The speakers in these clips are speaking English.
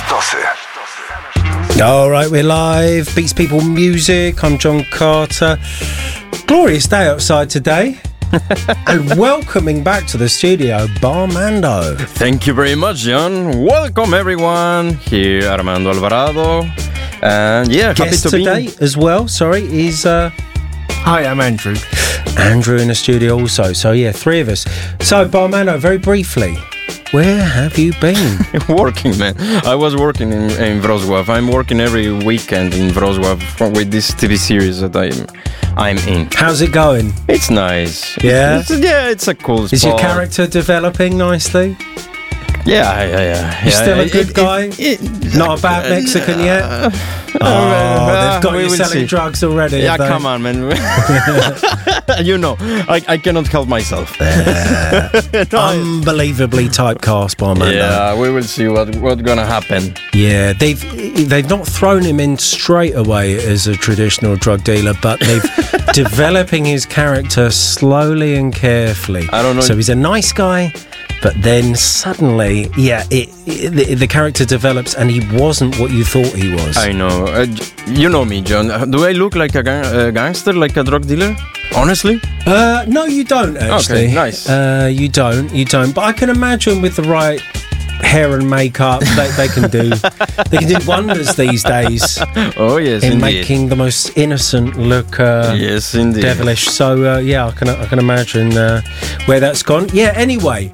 All right, we're live. Beats People Music. I'm John Carter. Glorious day outside today. And welcoming back to the studio, Barmando. Thank you very much, John. Welcome, everyone. Here, Armando Alvarado. And yeah, guest happy to today be as well. Sorry, is Hi, I'm Andrew. Andrew in the studio also. So yeah, three of us. So Barmando, very briefly, where have you been? working, man. I was working in Wrocław. I'm working every weekend in Wrocław with this TV series that I'm in. How's it going? It's nice. Yeah? It's a cool spot. Is your character developing nicely? Yeah. You still a good guy? Not a bad Mexican yet? They've got you selling drugs already. Yeah, come on, man. You know, I cannot help myself. Unbelievably typecast, Barmando. Yeah, we will see what's gonna happen. Yeah, they've not thrown him in straight away as a traditional drug dealer, but they've developing his character slowly and carefully. I don't know. So he's a nice guy, but then suddenly, the character develops and he wasn't what you thought he was. I know. You know me, John. Do I look like a gangster, like a drug dealer? Honestly? No, you don't, actually. Okay, nice. You don't. But I can imagine with the right hair and makeup, they can do wonders these days. Oh yes, in indeed. making the most innocent look. Yes, indeed. Devilish. So I can imagine where that's gone. Yeah. Anyway,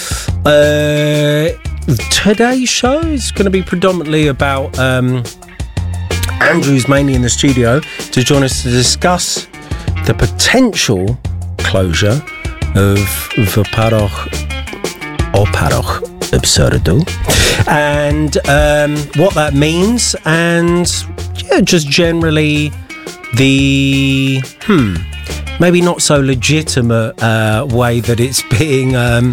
today's show is going to be predominantly about Andrew's mainly in the studio to join us to discuss the potential closure of Paroch Absurdo and what that means, and just generally the maybe not so legitimate way that it's being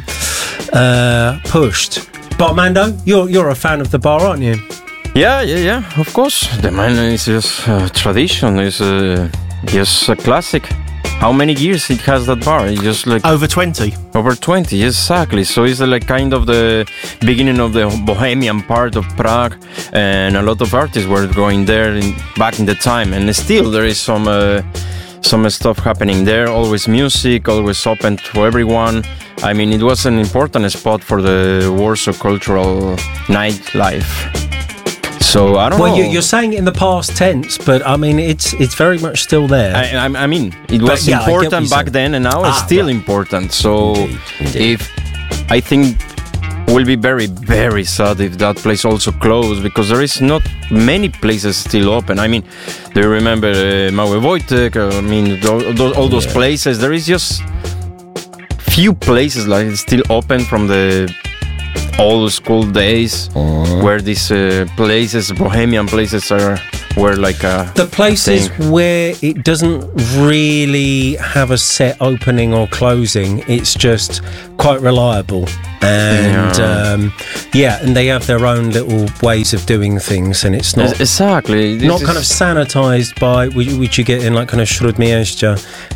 pushed. Barmando, you're a fan of the bar, aren't you? Yeah. Of course, the man is just tradition. Is just a classic. How many years it has that bar? It's just like Over 20. Over 20, exactly. So it's like kind of the beginning of the bohemian part of Prague, and a lot of artists were going there back in the time, and still there is some stuff happening there. Always music, always open to everyone. I mean, it was an important spot for the Warsaw cultural nightlife. So I don't know. Well, you're saying it in the past tense, but I mean it's very much still there. I mean, it was important back then, and now it's still important. So Indeed. I think we'll be very, very sad if that place also closed, because there is not many places still open. I mean, do you remember Mały Wojtek? I mean, all those places. There is just few places like still open from the old school days, where these places, bohemian places, were like the places where it doesn't really have a set opening or closing. It's just quite reliable, and and they have their own little ways of doing things, and it's not exactly not kind of sanitized by which you get in like kind of Śródmieścia.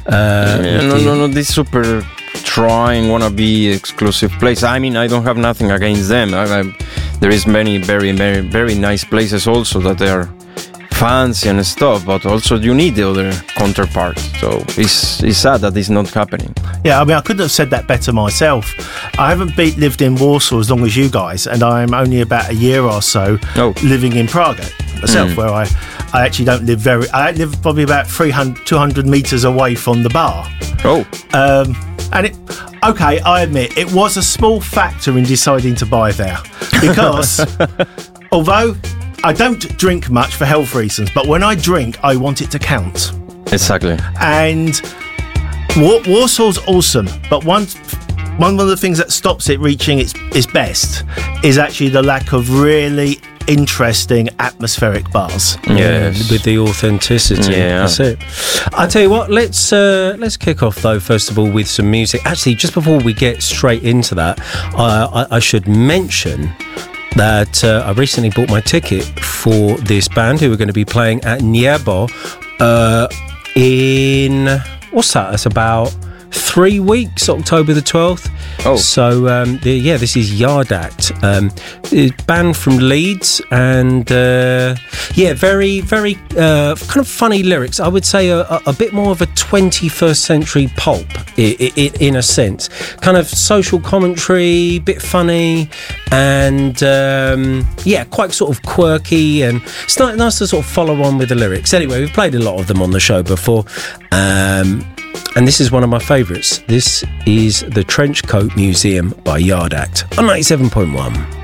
No, this super trying wanna be exclusive place. I mean, I don't have nothing against them. There is many very, very, very nice places also that they are fancy and stuff, but also you need the other counterpart. So it's sad that it's not happening. Yeah, I mean, I couldn't have said that better myself. I haven't lived in Warsaw as long as you guys, and I'm only about a year or so living in Prague myself, where I actually don't live I live probably about 200 metres away from the bar. And I admit, it was a small factor in deciding to buy there, because although I don't drink much for health reasons, but when I drink, I want it to count. Exactly. And Warsaw's awesome, but one of the things that stops it reaching its best is actually the lack of really interesting atmospheric bars. Yes, with the authenticity. Yeah, that's it. I tell you what, let's kick off though first of all with some music. Actually, just before we get straight into that, I should mention that I recently bought my ticket for this band who are going to be playing at Niebo in what's that? It's about 3 weeks, October the 12th. Oh. So, this is Yard Act. Band from Leeds, and very, very kind of funny lyrics. I would say a bit more of a 21st century pulp in a sense. Kind of social commentary, bit funny, and quite sort of quirky, and it's nice to sort of follow on with the lyrics. Anyway, we've played a lot of them on the show before, and this is one of my favourites. This is The Trench Coat Museum by Yard Act on 97.1.